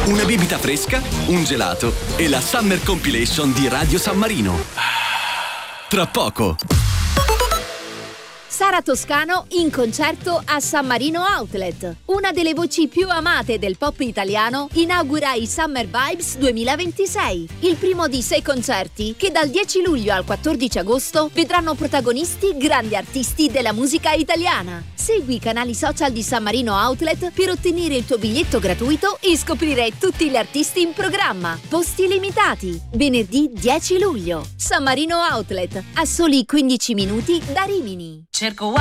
una bibita fresca, un gelato e la Summer Compilation di Radio San Marino. Tra poco. Sara Toscano in concerto a San Marino Outlet. Una delle voci più amate del pop italiano inaugura i Summer Vibes 2026, il primo di 6 concerti che dal 10 luglio al 14 agosto vedranno protagonisti grandi artisti della musica italiana. Segui i canali social di San Marino Outlet per ottenere il tuo biglietto gratuito e scoprire tutti gli artisti in programma. Posti limitati. Venerdì 10 luglio. San Marino Outlet, a soli 15 minuti da Rimini. Cerco